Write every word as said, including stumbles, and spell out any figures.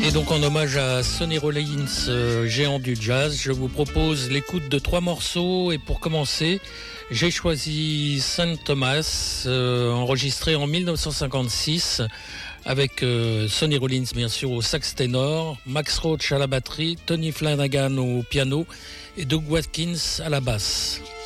Et donc en hommage à Sonny Rollins, euh, géant du jazz, je vous propose l'écoute de trois morceaux. Et pour commencer, j'ai choisi Saint Thomas, euh, enregistré en dix-neuf cent cinquante-six, avec euh, Sonny Rollins bien sûr au sax ténor, Max Roach à la batterie, Tony Flanagan au piano et Doug Watkins à la basse.